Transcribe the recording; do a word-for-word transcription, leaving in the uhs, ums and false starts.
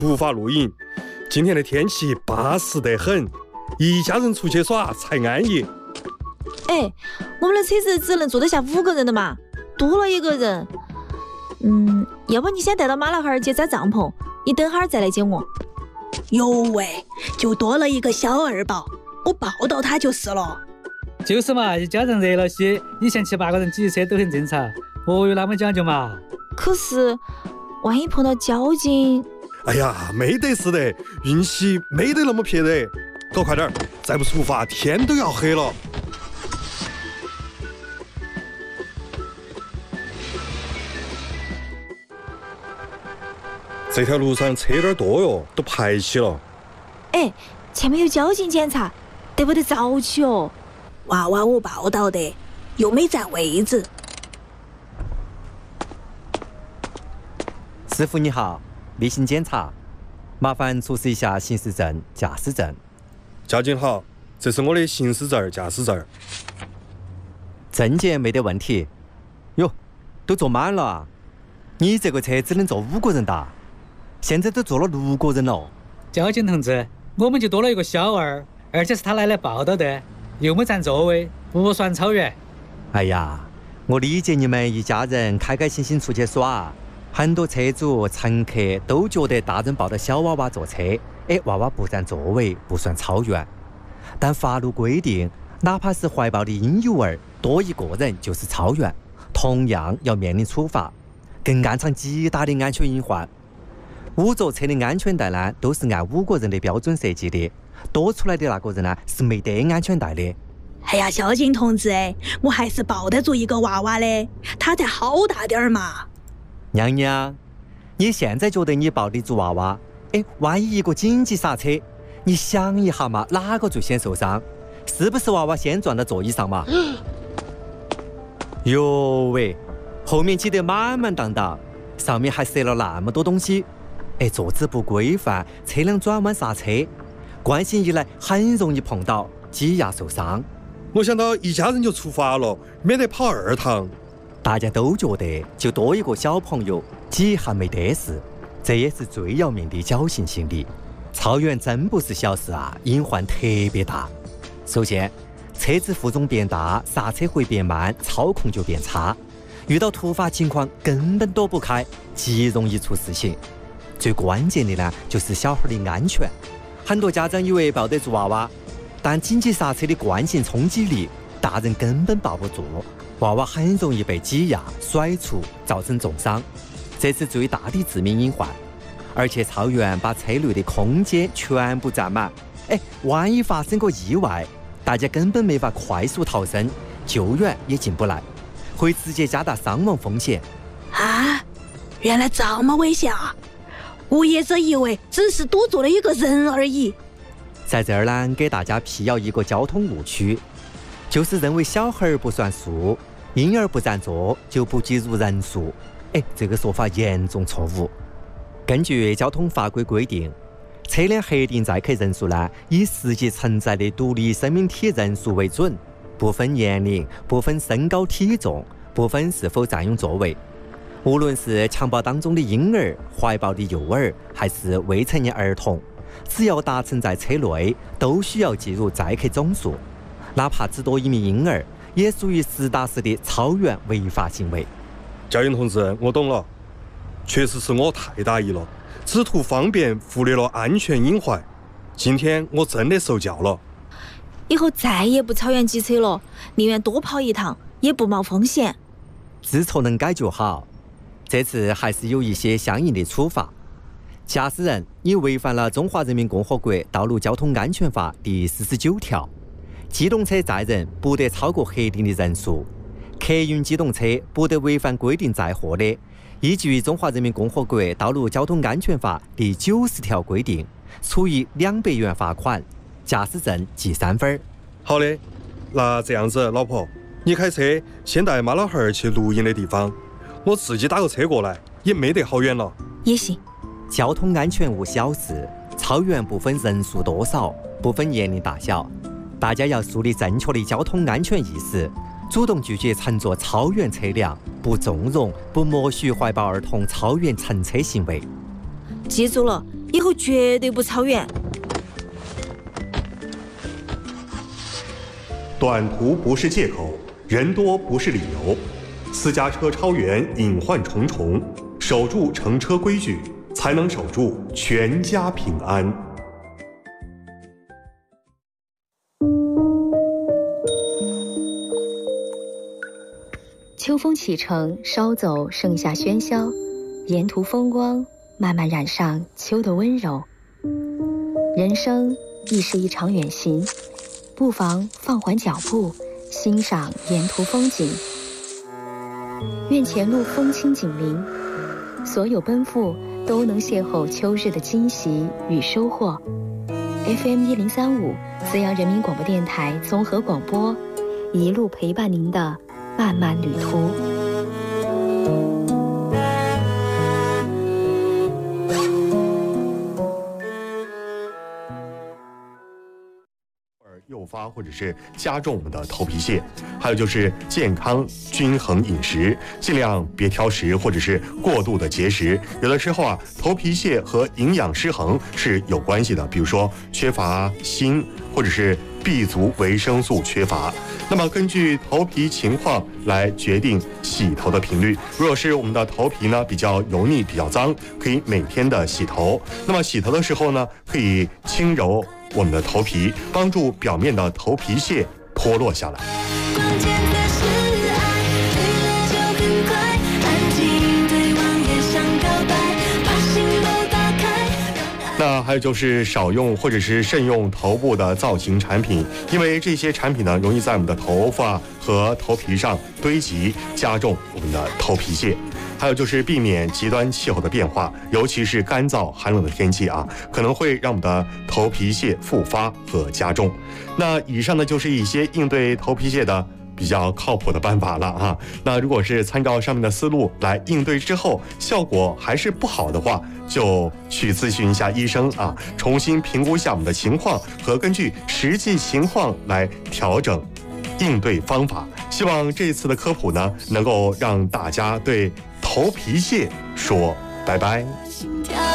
不法露营。今天的天气巴适得很，一家人出去耍才安逸。 哎，我们的车子只能坐得下五个人的嘛，多了一个人。嗯，要不你先带到马老汉儿去扎帐篷，你等会儿再来接我。 哟喂，就多了一个小二宝，我抱到他就是了。 就是嘛，一家人热闹些，以前七八个人挤车都很正常，何有那么讲究嘛？ 可是，万一碰到交警…… 哎呀，没得事的，运气没得那么撇的。搞快点，再不出发，天都要黑了。这条路上车有点多哟，都排起了。 哎，前面有交警检查，得不得早起哦？ 娃娃我抱到的，又没占位置。 师傅你好，例行检查，麻烦出示一下行驶证、驾驶证。 交警好，这是我的行驶证、驾驶证。 证件没得问题。哟，都坐满了啊！你这个车只能坐五个人的，现在都坐了六个人了。 交警同志，我们就多了一个小二，而且是他奶奶抱到的，又没占座位，不算超员。 哎呀，我理解你们一家人开开心心出去耍，很多车主乘客都觉得大人抱着小娃娃坐车，哎，娃娃不占座位不算超员。但法律规定，哪怕是怀抱的婴幼儿多一个人就是超员，同样要面临处罚，更暗藏极大的安全隐患。五座车的安全带呢，都是按五个人的标准设计的，多出来的那个人呢是没得安全带的。 哎呀，交警同志，我还是抱得住一个娃娃的，他才好大点儿嘛。 娘娘，你现在觉得你抱得住娃娃？哎，万一一个紧急刹车，你想一下嘛，哪个最先受伤？是不是娃娃先撞到座椅上嘛？哟喂，后面挤得满满当当，上面还塞了那么多东西。哎，坐姿不规范，车辆转弯刹车，惯性一来很容易碰到，挤压受伤。 我想到一家人就出发了，免得跑二趟。 大家都觉得就多一个小朋友，挤一下没得事，这也是最要命的侥幸心理。超员真不是小事啊，隐患特别大。首先，车子负重变大，刹车会变慢，操控就变差，遇到突发情况根本躲不开，极容易出事情。最关键的呢，就是小孩的安全。很多家长以为抱得住娃娃，但紧急刹车的惯性冲击力，大人根本抱不住，娃娃很容易被挤压、甩出，造成重伤，这是最大的致命隐患。而且超员把车内的空间全部占满，哎，万一发生个意外，大家根本没法快速逃生，救援也进不来，会直接加大伤亡风险。 啊，原来这么危险啊！我一直以为只是多坐了一个人而已。 在这儿呢，给大家辟谣一个交通误区，就是认为小孩不算数，婴儿不占座就不计入人数。哎，这个说法严重错误。根据交通法规规定，车辆核定载客人数呢，以实际承载的独立生命体人数为准，不分年龄，不分身高体重，不分是否占用座位。无论是襁褓当中的婴儿、怀抱的幼儿，还是未成年儿童，只要搭乘在车内，都需要计入载客总数，哪怕只多一名婴儿，也属于实打实的超员违法行为。 交警同志，我懂了，确实是我太大意了，只图方便忽略了安全隐患。今天我真的受教了， 以后再也不超员挤车了，宁愿多跑一趟，也不冒风险。 知错能改就好。这次还是有一些相应的处罚。驾驶人，你违反了《中华人民共和国道路交通安全法》第四十九条，机动车载人不得超过核定的人数，客运机动车不得违反规定载货的，依据《中华人民共和国道路交通安全法》第九十条规定，处以两百元罚款，驾驶证记三分。 好的，那这样子，老婆，你开车先带妈老汉儿去露营的地方，我自己打个车过来，也没得好远了。 也行。 交通安全无小事，超员不分人数多少，不分年龄大小，大家要树立正确的交通安全意识，主动拒绝乘坐超员车辆，不纵容、不默许怀抱儿童超员乘车行为。 记住了， 以后绝对不超员。 短途不是借口，人多不是理由。私家车超员隐患重重，守住乘车规矩，才能守住全家平安。 秋风启程，捎走盛夏喧嚣，沿途风光慢慢染上秋的温柔。人生亦是一场远行，不妨放缓脚步，欣赏沿途风景。愿前路风轻锦鳞，所有奔赴都能邂逅秋日的惊喜与收获。F M 一零三五，资阳人民广播电台综合广播，一路陪伴您的漫漫旅途。 诱发或者是加重我们的头皮屑，还有就是健康均衡饮食，尽量别挑食或者是过度的节食。有的时候啊，头皮屑和营养失衡是有关系的，比如说缺乏锌或者是 B 族维生素缺乏。那么根据头皮情况来决定洗头的频率。如果是我们的头皮呢比较油腻、比较脏，可以每天的洗头。那么洗头的时候呢，可以轻揉我们的头皮，帮助表面的头皮屑脱落下来。 关键的是爱，对了就很快，安静对望也想告白，把心都打开。 那还有就是少用或者是慎用头部的造型产品，因为这些产品呢容易在我们的头发和头皮上堆积，加重我们的头皮屑。还有就是避免极端气候的变化，尤其是干燥寒冷的天气啊，可能会让我们的头皮屑复发和加重。那以上呢就是一些应对头皮屑的比较靠谱的办法了啊。那如果是参照上面的思路来应对之后，效果还是不好的话，就去咨询一下医生啊，重新评估一下我们的情况，和根据实际情况来调整应对方法。希望这次的科普呢，能够让大家对头皮屑说拜拜。